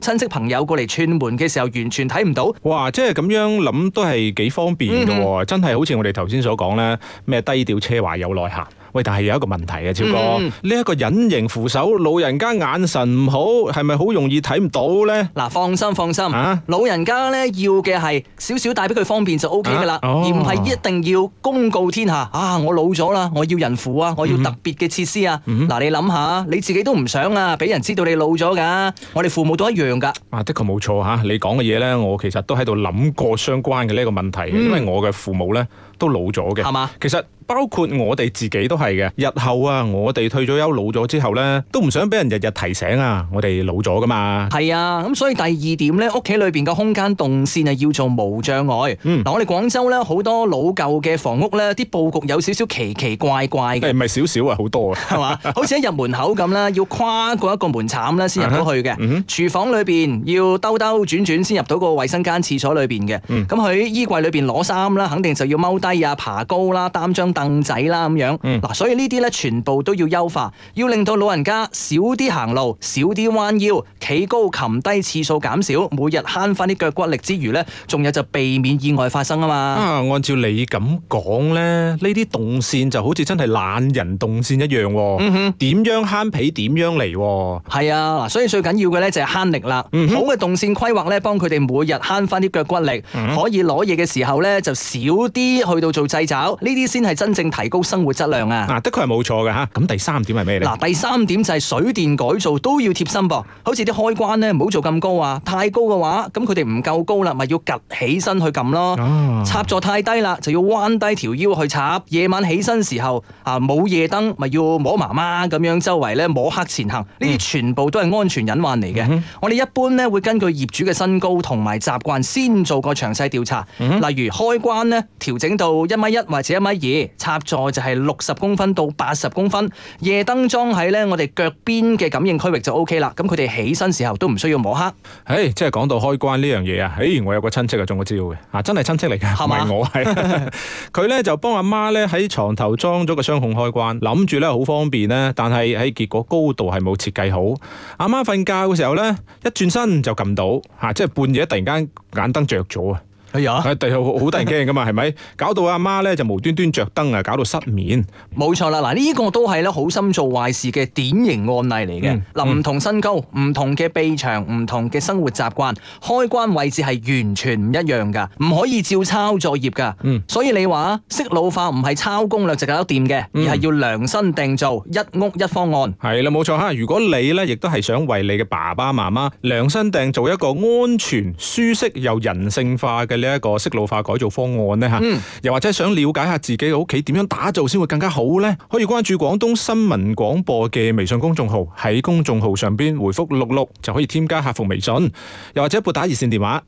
親戚朋友過嚟串門嘅時候，完全睇唔到。 哇！即係咁樣諗都係幾方便嘅，真係好似我哋頭先所講咧，咩低調奢華有內涵。喂，但係有一個問題啊，超哥，呢一個隱形扶手，老人家眼神唔好，係咪好容易睇唔到咧？ 嗱，放心，老人家咧要嘅係少少帶俾佢方便就 OK 噶啦，而唔係一定要公告天下啊！我老咗啦，我要人扶啊，我要特別嘅設施啊。嗱，你諗下，你自己都唔想啊，俾人知道你老咗噶。我哋父母都一樣噶。 啊，的確冇錯吓，你講嘅嘢咧，我其實都喺度諗過相關嘅呢一個問題，因為我嘅父母咧都老咗嘅，係嘛？其實包括我哋自己都係嘅。日後啊，我哋退咗休老咗之後咧，都唔想俾人日日提醒啊，我哋老咗噶嘛。 係啊，咁所以第二點咧，屋企裏邊嘅空間動線係要做無障礙。嗱，我哋廣州咧好多老舊嘅房屋咧，啲佈局有少少奇奇怪怪嘅。 唔係少少啊，好多啊， 係嘛？好似一入門口咁啦，要跨過一個門檻啦，先入到去嘅。廚房裏邊要兜轉先入到個衛生間廁所裏邊嘅。咁喺衣櫃裏邊攞衫啦，肯定就要踎低啊、爬高啦、擔張凳仔啦咁樣。嗱，所以呢啲咧全部都要優化，要令到老人家少啲行路，少啲彎腰，企高擒低次數減少，每日慳翻啲腳骨力之餘咧，仲有就避免意外發生啊嘛。 按照你咁講咧，呢啲動線就好似真係懶人動線一樣喎。點樣慳皮點樣嚟喎？係啊，嗱，所以最緊要嘅咧就係慳力啦。好嘅動線規劃咧，幫佢哋每日慳翻啲腳骨力，可以攞嘢嘅時候咧就少啲去到做掣肘，呢啲先係真正提高生活質量啊！ 的確係冇錯嘅嚇。咁第三點係咩咧？ 第三點就係水電改造都要貼心噃，好似啲開關咧唔好做咁高啊，太高嘅話，咁佢哋唔夠高啦，咪要趌起身去撳咯。插座太低啦，就要彎低條腰去插。夜晚起身時候冇夜燈，咪要摸媽媽咁樣周圍咧摸黑前行。呢啲全部都係安全隱患嚟嘅。我哋一般咧會根據業主嘅身高同埋習慣先做個詳細調查。例如開關咧調整到1.1米或者1.2米，插座就係60公分到80公分，夜燈裝喺咧我哋腳邊嘅感應區域就 OK 啦。咁佢哋起身時候都唔需要摸黑。 即係講到開關呢樣嘢啊，我有個親戚中咗招嘅，真係親戚嚟嘅，唔係我係。佢咧就幫阿媽咧喺床頭裝咗個雙控開關，諗住咧好方便咧，但係結果高度係冇設計好。阿媽瞓覺嘅時候咧，一轉身就撳到，即係半夜突然間眼燈着咗啊！好得人驚噶嘛，係咪？搞到阿媽咧就無端端着燈啊，搞到失眠。 冇錯啦，嗱，呢個都係咧好心做壞事嘅典型案例嚟嘅。嗱，唔同身高、唔同嘅臂長、唔同嘅生活習慣，開關位置係完全唔一樣噶，唔可以照抄作業噶。所以你話識老化唔係抄攻略就搞得掂嘅，而係要量身訂造，一屋一方案。係啦， 冇錯吓。如果你咧亦都係想為你嘅爸爸媽媽量身訂造一個安全、舒適又人性化嘅呢一個適老化改造方案呢，又或者想了解下自己嘅屋企點樣打造先會更加好呢，可以關注廣東新聞廣播嘅微信公眾號，喺公眾號上邊回覆66就可以添加客服微信，又或者撥打熱線電話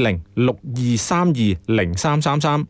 02062320333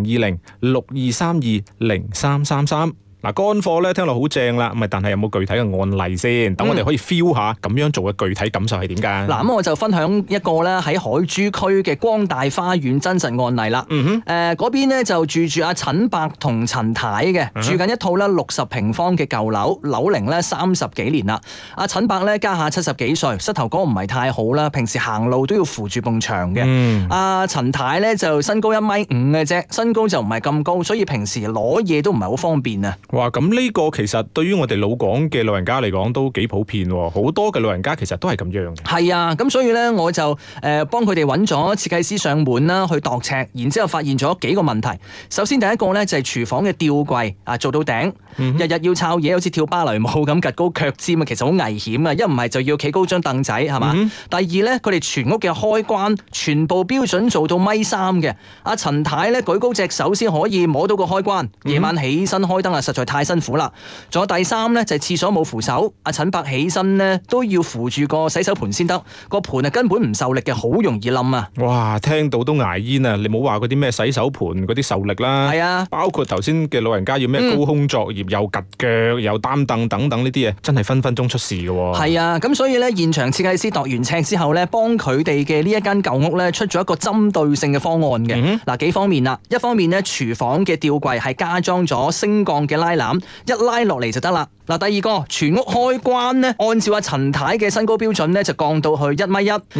02062320333。嗱，乾貨咧聽落好正啦，但係有冇具體嘅案例先？等我哋可以 feel 下咁樣做嘅具體感受係點㗎？ 嗱，咁我就分享一個咧喺海珠區嘅光大花園真實案例啦。嗰邊咧就住阿陳伯同陳太嘅，住緊一套咧60平方嘅舊樓，樓齡咧30幾年啦。阿陳伯咧家下70幾歲，膝頭哥唔係太好啦，平時行路都要扶住埲牆嘅。阿陳太咧就身高1.5米嘅啫，身高就唔係咁高，所以平時攞嘢都唔係好方便啊。 哇，咁呢個其實對於我哋老廣嘅老人家嚟講都幾普遍喎，好多嘅老人家其實都係咁樣嘅。係啊，咁所以咧我就幫佢哋揾咗設計師上門啦，去度尺，然之後發現咗幾個問題。首先第一個咧就係廚房嘅吊櫃做到頂，日日要抄嘢，好似跳芭蕾舞咁趌高腳尖啊，其實好危險啊！一唔係就要企高張凳仔，係嘛？第二咧，佢哋全屋嘅開關全部標準做到1.3米嘅。阿陳太咧舉高隻手先可以摸到個開關，夜晚起身開燈啊，實在太辛苦啦。仲有第三咧就係廁所冇扶手，阿陳伯起身咧都要扶住個洗手盆先得，個盆根本唔受力嘅，好容易冧啊！ 哇，聽到都牙煙啊！你冇話嗰啲咩洗手盆嗰啲受力啦，係啊，包括頭先嘅老人家要咩高空作業，又趌腳又擔凳等等呢啲嘢，真係分分鐘出事嘅。 係啊，咁所以咧現場設計師度完尺之後咧，幫佢哋嘅呢一間舊屋咧出咗一個針對性嘅方案嘅。嗱，幾方面啦，一方面咧廚房嘅吊櫃係加裝咗升降嘅拉籃，一拉落嚟就得啦。嗱，第二個全屋開關咧，按照阿陳太嘅身高標準咧，就降到去1.1米。